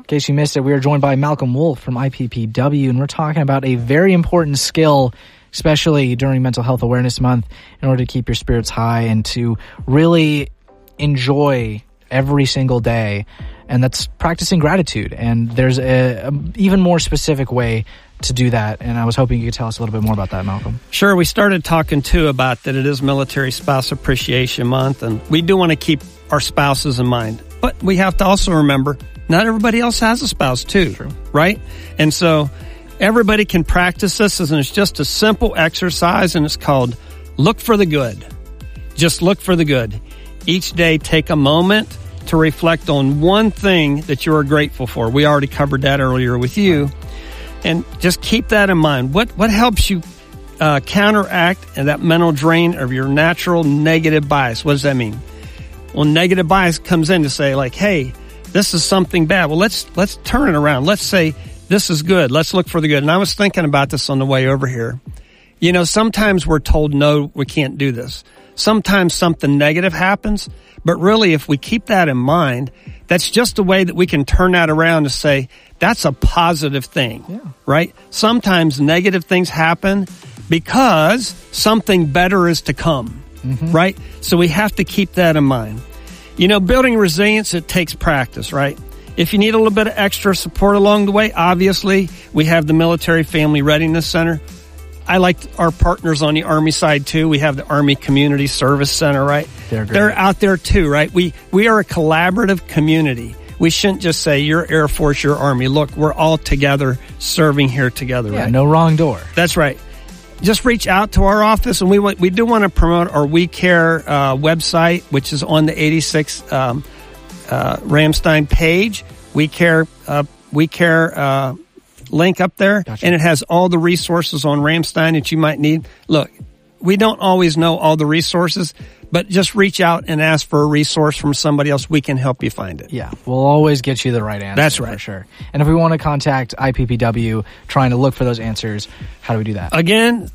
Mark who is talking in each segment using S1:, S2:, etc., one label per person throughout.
S1: case you missed it, we are joined by Malcolm Wolf from IPPW, and we're talking about a very important skill, especially during Mental Health Awareness Month, in order to keep your spirits high and to really enjoy every single day, and that's practicing gratitude. And there's a even more specific way to do that, and I was hoping you could tell us a little bit more about that, Malcolm.
S2: Sure. We started talking, too, about that it is Military Spouse Appreciation Month, and we do want to keep our spouses in mind. But we have to also remember, not everybody else has a spouse, too.
S1: True.
S2: Right? And so everybody can practice this, and it's just a simple exercise, and it's called Look for the Good. Just look for the good. Each day, take a moment to reflect on one thing that you are grateful for. We already covered that earlier with you. And just keep that in mind. What helps you counteract that mental drain of your natural negative bias? What does that mean? Well, negative bias comes in to say, like, hey, this is something bad. Well, let's turn it around. Let's say this is good. Let's look for the good. And I was thinking about this on the way over here. You know, sometimes we're told, no, we can't do this. Sometimes something negative happens, but really if we keep that in mind, that's just a way that we can turn that around to say, that's a positive thing, right? Sometimes negative things happen because something better is to come, right? So we have to keep that in mind. You know, building resilience, it takes practice, right? If you need a little bit of extra support along the way, obviously we have the Military Family Readiness Center. I like our partners on the Army side too. We have the Army Community Service Center, right? They're out there too, right? We are a collaborative community. We shouldn't just say you're Air Force, you're Army. Look, we're all together serving here together, right?
S1: No wrong door.
S2: That's right. Just reach out to our office, and we do want to promote our We Care website, which is on the 86 Ramstein page. We Care link up there, and it has all the resources on Ramstein that you might need. Look, we don't always know all the resources, but just reach out and ask for a resource from somebody else. We can help you find it.
S1: Yeah, we'll always get you the right answer.
S2: That's right.
S1: For sure. And if we want to contact IPPW trying to look for those answers, how do we do that?
S2: Again,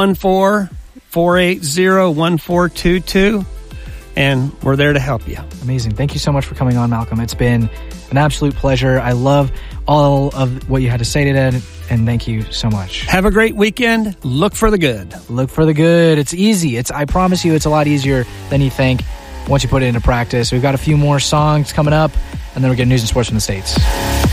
S2: 314-480-1422, and we're there to help you.
S1: Amazing. Thank you so much for coming on, Malcolm. It's been an absolute pleasure. I love all of what you had to say today, and thank you so much.
S2: Have a great weekend. Look for the good.
S1: Look for the good. It's easy. I promise you, it's a lot easier than you think once you put it into practice. We've got a few more songs coming up, and then we're getting news and sports from the States.